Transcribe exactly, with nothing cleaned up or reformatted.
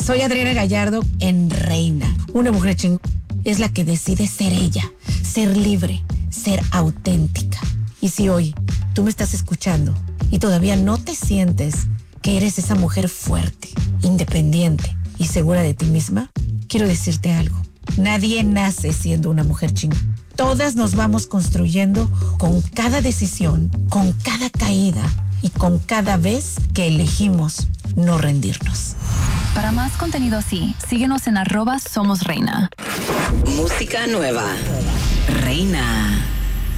Soy Adriana Gallardo en Reina. Una mujer chingona es la que decide ser ella, ser libre, ser auténtica. Y si hoy tú me estás escuchando y todavía no te sientes que eres esa mujer fuerte, independiente y segura de ti misma, quiero decirte algo. Nadie nace siendo una mujer chingona. Todas nos vamos construyendo con cada decisión, con cada caída y con cada vez que elegimos no rendirnos. Para más contenido así, síguenos en arroba Somos Reina. Música nueva. Reina.